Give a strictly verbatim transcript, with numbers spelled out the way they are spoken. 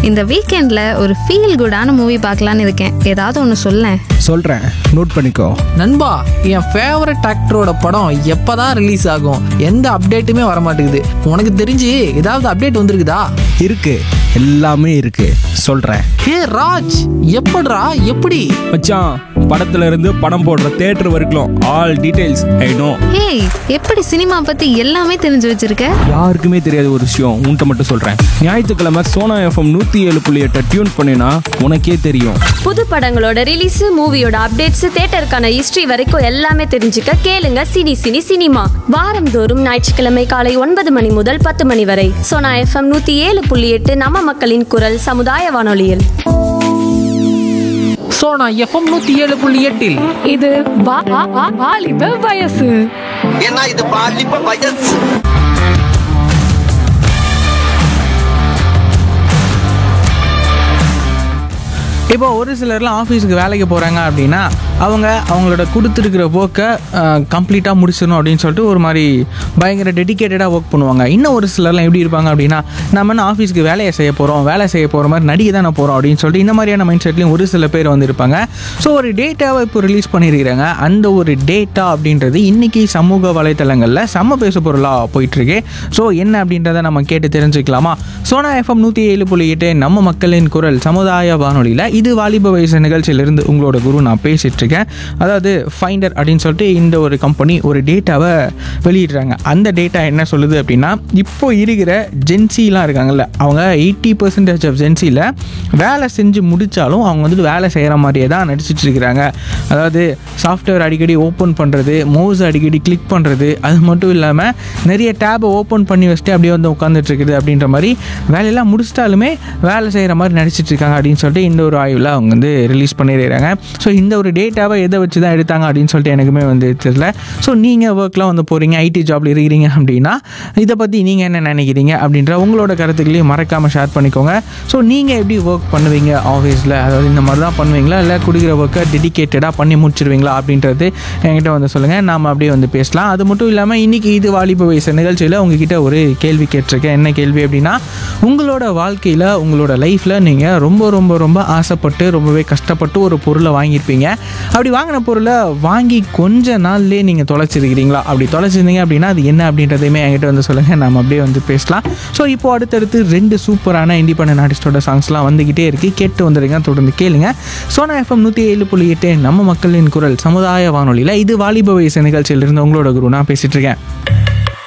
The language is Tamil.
இந்த வீக்கெண்ட்ல ஒரு ஃபீல் குடான மூவி பார்க்கலான்னு இருக்கேன். ஏதாவது ஒன்று சொல்லேன். சொல்றேன், நோட் பண்ணிக்கோ. நண்பா, என் ஃபேவரட் ஆக்டரோட படம் எப்பதான் ரிலீஸ் ஆகும்? எந்த அப்டேட்டுமே வர மாட்டேங்குது. உனக்கு தெரிஞ்சு ஏதாவது அப்டேட் வந்திருக்குதா? இருக்கு, எல்லாமே இருக்கு, சொல்றேன். ஹே ராஜ், எப்படிடா எப்படி? மச்சான், படத்துல இருந்து படம் போடுற தியேட்டர் வரைக்கும் all details I know. Hey, எப்படி சினிமா பத்தி எல்லாமே தெரிஞ்சு வச்சிருக்க? யாருக்குமே தெரியாத ஒரு விஷயம் உன்கிட்ட மட்டும் சொல்றேன். ஞாயிற்றுக்கிழமை சோனா எஃப்எம் நூத்தி ஏழு புள்ளி எட்டை டியூன் பண்ணினா உனக்கே தெரியும். புது படங்களோட ரிலீஸ், மூவியோட அப்டேட்ஸ், தியேட்டருக்கான ஹிஸ்டரி வரைக்கும் எல்லாமே தெரிஞ்சுக்க கேளுங்க சினி சினி சினிமா. வாரந்தோறும் ஞாயிற்றுக்கிழமை காலை ஒன்பது மணி முதல் பத்து மணி வரை சோனா எஃப்எம் நூத்தி ஏழு புள்ளி எட்டு நம்ம மக்களின் குரல் சமுதாய வானொலியில். சோனா எஃப்எம் நூத்தி ஏழு புள்ளி எட்டில் இது வா- வா- வா- வாலிப வயசு. ஏன்னா இது பாலிப்ப வயசு. இப்போ ஒரு சிலர்லாம் ஆஃபீஸுக்கு வேலைக்கு போகிறாங்க அப்படின்னா அவங்க அவங்களோட கொடுத்துருக்கிற ஒர்க்கை கம்ப்ளீட்டாக முடிச்சிடணும் அப்படின்னு சொல்லிட்டு ஒரு மாதிரி பயங்கர டெடிக்கேட்டடாக ஒர்க் பண்ணுவாங்க. இன்னும் ஒரு சிலர்லாம் எப்படி இருப்பாங்க அப்படின்னா, நம்ம என்ன ஆஃபீஸுக்கு வேலையை செய்ய போகிறோம், வேலை செய்ய போகிற மாதிரி நடிகை தானே போகிறோம் அப்படின்னு சொல்லிட்டு இந்த மாதிரியான மைண்ட் செட்லேயும் ஒரு சில பேர் வந்து இருப்பாங்க. ஸோ ஒரு டேட்டாவை இப்போ ரிலீஸ் பண்ணியிருக்கிறாங்க. அந்த ஒரு டேட்டா அப்படின்றது இன்றைக்கி சமூக வலைத்தளங்களில் செம்ம பேசு பொருளாக போயிட்டுருக்கு. ஸோ என்ன அப்படின்றத நம்ம கேட்டு தெரிஞ்சுக்கலாமா? சோனா எஃப்எம் நூற்றி ஏழு புள்ளி எட்டு நம்ம மக்களின் குரல் சமுதாய வானொலியில் இது வாலிப வயசு நிகழ்ச்சியிலிருந்து உங்களோட குரு நான் பேசிகிட்டு இருக்கேன். அதாவது ஃபைண்டர் அப்படின்னு சொல்லிட்டு இந்த ஒரு கம்பெனி ஒரு டேட்டாவை வெளியிடுறாங்க. அந்த டேட்டா என்ன சொல்லுது அப்படின்னா, இப்போ இருக்கிற ஜென்சிலாம் இருக்காங்கல்ல, அவங்க எயிட்டி பர்சன்டேஜ் ஆஃப் ஜென்சியில் வேலை செஞ்சு முடித்தாலும் அவங்க வந்துட்டு வேலை செய்கிற மாதிரியே தான் நடிச்சிட்டு இருக்கிறாங்க. அதாவது சாஃப்ட்வேர் அடிக்கடி ஓப்பன் பண்ணுறது, மவுஸ் அடிக்கடி கிளிக் பண்ணுறது, அது மட்டும் இல்லாமல் நிறைய டேபை ஓப்பன் பண்ணி வச்சுட்டு அப்படியே வந்து உட்காந்துட்டு இருக்குது அப்படின்ற மாதிரி வேலையெல்லாம் முடிச்சிட்டாலுமே வேலை செய்கிற மாதிரி நடிச்சிட்டு இருக்காங்க அப்படின்னு சொல்லிட்டு இந்த ஒரு ஆய்வில் அவங்க வந்து ரிலீஸ் பண்ணிடுறாங்க. ஸோ இந்த ஒரு டேட்டாவை எதை வச்சு தான் எடுத்தாங்க அப்படின்னு சொல்லிட்டு எனக்குமே வந்து தெரியல. ஸோ நீங்கள் ஒர்க்லாம் வந்து போகிறீங்க, ஐடி ஜாப்ல இருக்கிறீங்க அப்படின்னா இதை பற்றி நீங்கள் என்ன நினைக்கிறீங்க அப்படின்ற உங்களோட கருத்துக்களையும் மறக்காமல் ஷேர் பண்ணிக்கோங்க. ஸோ நீங்கள் எப்படி ஒர்க் பண்ணுவீங்க ஆஃபீஸில்? அதாவது இந்த மாதிரி தான் பண்ணுவீங்களா, இல்லை கொடுக்குற ஒர்க்கை டெடிக்கேட்டடாக பண்ணி முடிச்சிருவீங்களா அப்படின்றது என்கிட்ட வந்து சொல்லுங்கள். நாம் அப்படியே வந்து பேசலாம். அது மட்டும் இல்லாமல் இன்றைக்கி இது வாலிப வயசு நிகழ்ச்சியில் உங்ககிட்ட ஒரு கேள்வி கேட்டிருக்கேன். என்ன கேள்வி அப்படின்னா, உங்களோட வாழ்க்கையில் உங்களோட லைஃப்பில் நீங்கள் ரொம்ப ரொம்ப ரொம்ப ஆசைப்பட்டு ரொம்பவே கஷ்டப்பட்டு ஒரு பொருளை வாங்கியிருப்பீங்க. அப்படி வாங்கின பொருளை வாங்கி கொஞ்ச நாள்லேயே நீங்கள் தொலைச்சிருக்கிறீங்களா? அப்படி தொலைச்சிருந்தீங்க அப்படின்னா அது என்ன அப்படின்றதையுமே என்கிட்ட வந்து சொல்லுங்கள். நம்ம அப்படியே வந்து பேசலாம். ஸோ இப்போ அடுத்தடுத்து ரெண்டு சூப்பரான இண்டிபெண்டன்ட் ஆர்டிஸ்டோட சாங்ஸ்லாம் வந்துக்கிட்டே இருக்குது. கேட்டு வந்துடுங்க, தொடர்ந்து கேளுங்க. சோனா எஃப்எம் நூற்றி ஏழு புள்ளி எட்டு நம்ம மக்களின் குரல் சமுதாய வானொலியில் இது வாலிப வயசு நிகழ்ச்சியிலிருந்து உங்களோட குரு நான் பேசிகிட்டு இருக்கேன்.